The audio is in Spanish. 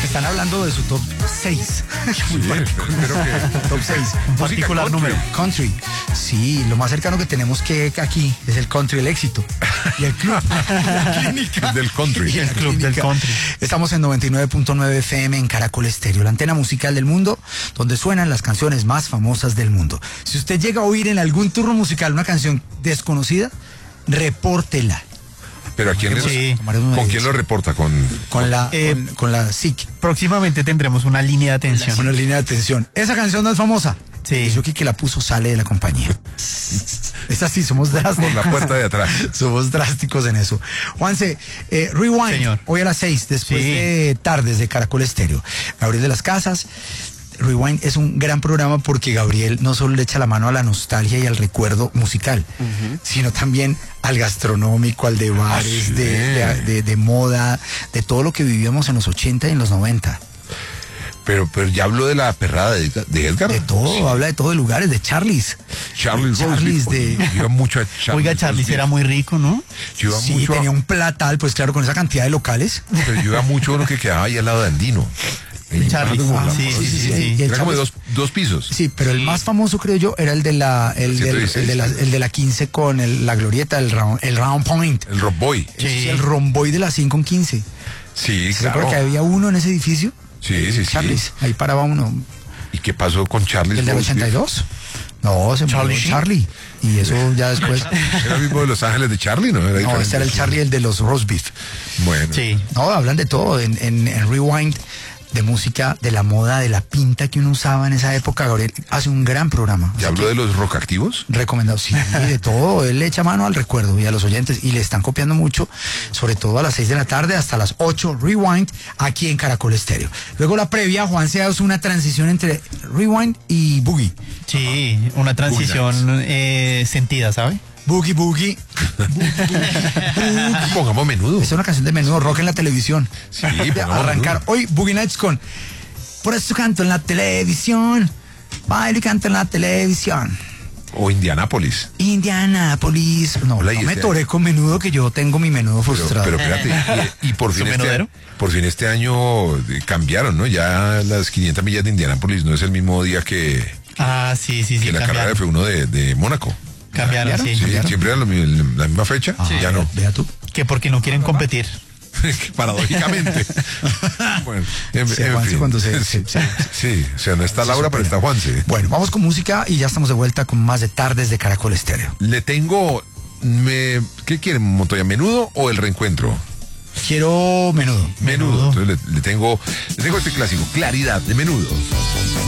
Están hablando de su top 6. Sí, espero que... Top 6. Música Particular country. número. Country. Sí, lo más cercano que tenemos que aquí es el country, el éxito. Y el club. La clínica. Del country. Y El club del clínica. country. Estamos en 99.9 FM en Caracol Estéreo, la antena musical del mundo, donde suenan las canciones más famosas del mundo. Si usted llega a oír en algún turno musical una canción desconocida, repórtela. Pero ¿a quién le... Sí. ¿Con quién lo reporta? Con Con la SIC. Próximamente tendremos una línea de atención. Una línea de atención. Esa canción no es famosa. Sí. Y yo que la puso sale de la compañía. Es así, somos por drásticos. la puerta de atrás. Somos drásticos en eso. Juanse, Rewind, Señor. hoy a las 6, después Sí. de tardes de Caracol Estéreo. Gabriel de las Casas. Rewind es un gran programa porque Gabriel no solo le echa la mano a la nostalgia y al recuerdo musical, sino también al gastronómico, al de bares, sí. de moda, de todo lo que vivíamos en los 80 y en los 90. Pero ya habló de la perrada de Edgar. De todo, habla de todo, de lugares, de Charlie's. Charlie's de... Yo iba mucho a Charlie's. Oiga, Charlie era muy rico, ¿no? Yo iba Sí, mucho tenía un platal, pues claro, con esa cantidad de locales. pero yo iba mucho a uno que quedaba ahí al lado de Andino. Charlie's. Sí. Y el Era como de Charlie's- dos pisos. Sí, pero el más famoso, creo yo, era el de la 15 con la glorieta, el round point. El Rock Boy. Sí. El romboy de la 5 con 15. Sí, ¿Se claro. acuerda que había uno en ese edificio? Sí. Charlie's, ahí paraba uno. ¿Y qué pasó con Charlie's? ¿El del Roast Beef? 82? No, se murió Charlie. Y eso ya después... Era el mismo de Los Ángeles de Charlie, ¿no? Era No, diferente. este era el Charlie, el de los roast beef. Bueno. Sí. No, hablan de todo en Rewind, de música, de la moda, de la pinta que uno usaba en esa época. Gabriel hace un gran programa. ¿Ya habló de los rock activos? Recomendado, sí, de todo. Él le echa mano al recuerdo y a los oyentes y le están copiando mucho, sobre todo a las 6 de la tarde hasta las 8, Rewind, aquí en Caracol Estéreo. Luego la previa, Juan se hace una transición entre Rewind y Boogie. Sí, una transición sentida, ¿sabe? Boogie, Boogie. Pongamos Menudo. Es una canción de Menudo, rock en la televisión. Sí, De pongamos arrancar Menudo. hoy Boogie Nights con Por eso canto en la televisión, bailo y canto en la televisión. O Indianápolis. Indianapolis. No, Hola, no ¿y me este toré con Menudo, que yo tengo mi Menudo frustrado. Pero espérate, y por fin ¿Su menudero? por fin este año cambiaron, ¿no? Ya las 500 millas de Indianápolis no es el mismo día que Sí, la carrera de cambiaron. F1 de Mónaco. Cambiaron, sí. Sí, ¿Cambiaron? siempre era la misma fecha, ya no. Vea tú. Que porque no quieren competir. Paradójicamente. Bueno, Sí, Juanse cuando se- sí, o sea, no está Laura, pero está Juanse. Bueno, vamos con música y ya estamos de vuelta con más de tardes de Caracol Estéreo. Le tengo... ¿Qué quieren, Montoya? ¿Menudo o el reencuentro? Quiero Menudo. Menudo. Entonces le tengo este clásico, Claridad de Menudo.